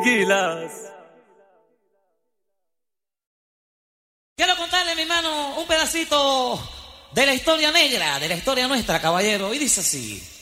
Gilas. Quiero contarle, mi hermano, un pedacito de la historia negra, de la historia nuestra, caballero. Y dice así.